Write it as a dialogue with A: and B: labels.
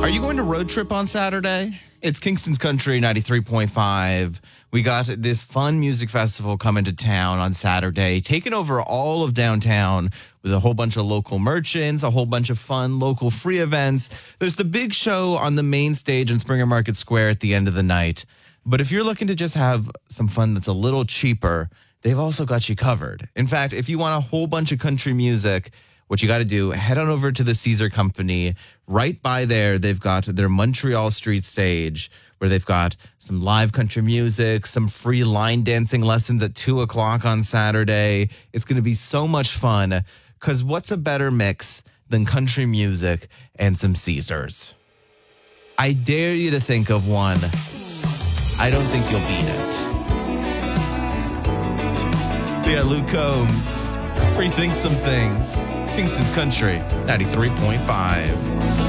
A: Are you going to road trip on Saturday? It's Kingston's Country 93.5. We got this fun music festival coming to town on Saturday, taking over all of downtown with a whole bunch of local merchants, a whole bunch of fun local free events. There's the big show on the main stage in Springer Market Square at the end of the night. But if you're looking to just have some fun that's a little cheaper, they've also got you covered. In fact, if you want a whole bunch of country music, what you got to do, head on over to the Caesar Company. Right by there, they've got their Montreal Street stage where they've got some live country music, some free line dancing lessons at 2 o'clock on Saturday. It's going to be so much fun because what's a better mix than country music and some Caesars? I dare you to think of one. I don't think you'll beat it. Yeah, Luke Combs. Rethink some things. Kingston's Country 93.5.